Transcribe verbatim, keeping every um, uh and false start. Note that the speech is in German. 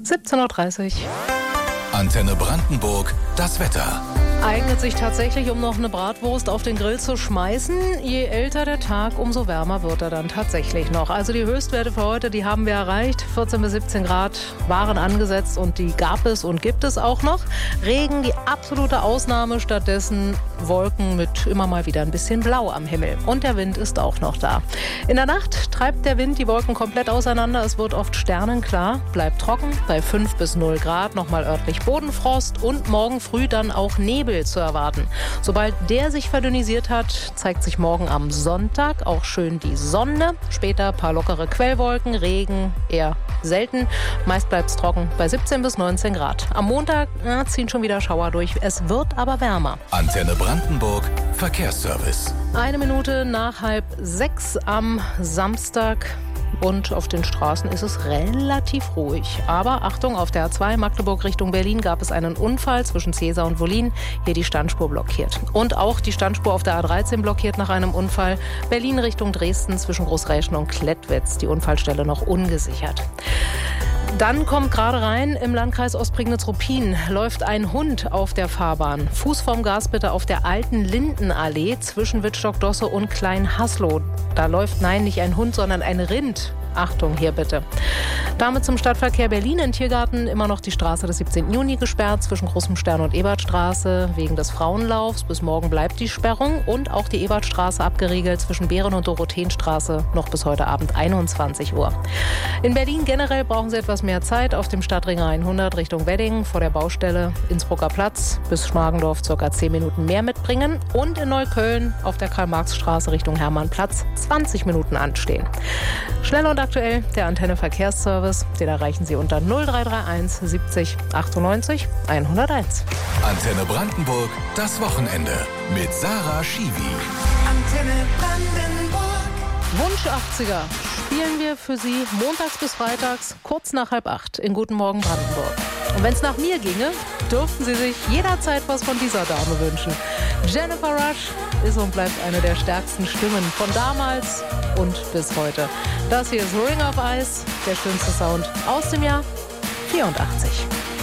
siebzehn Uhr dreißig. Antenne Brandenburg, das Wetter. Eignet sich tatsächlich, um noch eine Bratwurst auf den Grill zu schmeißen. Je älter der Tag, umso wärmer wird er dann tatsächlich noch. Also die Höchstwerte für heute, die haben wir erreicht. vierzehn bis siebzehn Grad waren angesetzt und die gab es und gibt es auch noch. Regen, die absolute Ausnahme. Stattdessen Wolken mit immer mal wieder ein bisschen Blau am Himmel. Und der Wind ist auch noch da. In der Nacht treibt der Wind die Wolken komplett auseinander. Es wird oft sternenklar, bleibt trocken bei fünf bis null Grad. Nochmal örtlich Bodenfrost und morgen früh dann auch Nebel zu erwarten. Sobald der sich verdünnisiert hat, zeigt sich morgen am Sonntag auch schön die Sonne. Später ein paar lockere Quellwolken, Regen eher selten. Meist bleibt es trocken bei siebzehn bis neunzehn Grad. Am Montag ja, ziehen schon wieder Schauer durch. Es wird aber wärmer. Antenne Brandenburg, Verkehrsservice. Eine Minute nach halb sechs am Samstag. Und auf den Straßen ist es relativ ruhig. Aber Achtung, auf der A zwei Magdeburg Richtung Berlin gab es einen Unfall zwischen Cäsar und Wollin. Hier die Standspur blockiert. Und auch die Standspur auf der A dreizehn blockiert nach einem Unfall. Berlin Richtung Dresden zwischen Großräschen und Klettwitz. Die Unfallstelle noch ungesichert. Dann kommt gerade rein, im Landkreis Ostprignitz-Ruppin läuft ein Hund auf der Fahrbahn. Fuß vorm Gas bitte auf der alten Lindenallee zwischen Wittstock-Dosse und Klein-Haslow. Da läuft, nein, nicht ein Hund, sondern ein Rind. Achtung, hier bitte. Damit zum Stadtverkehr Berlin in Tiergarten immer noch die Straße des siebzehnten Juni gesperrt zwischen Großem Stern und Ebertstraße wegen des Frauenlaufs. Bis morgen bleibt die Sperrung und auch die Ebertstraße abgeriegelt zwischen Behren- und Dorotheenstraße noch bis heute Abend einundzwanzig Uhr. In Berlin generell brauchen Sie etwas mehr Zeit auf dem Stadtring hundert Richtung Wedding vor der Baustelle Innsbrucker Platz bis Schmargendorf circa zehn Minuten mehr mitbringen und in Neukölln auf der Karl-Marx-Straße Richtung Hermannplatz zwanzig Minuten anstehen. Schnell und aktuell der Antenne Verkehrsservice. Den erreichen Sie unter null drei drei eins siebzig achtundneunzig hunderteins. Antenne Brandenburg, das Wochenende mit Sarah Schiwi. Antenne Brandenburg. Wunsch achtziger spielen wir für Sie montags bis freitags kurz nach halb acht in Guten Morgen Brandenburg. Und wenn es nach mir ginge, dürften Sie sich jederzeit was von dieser Dame wünschen. Jennifer Rush ist und bleibt eine der stärksten Stimmen von damals und bis heute. Das hier ist Ring of Ice, der schönste Sound aus dem Jahr vierundachtzig.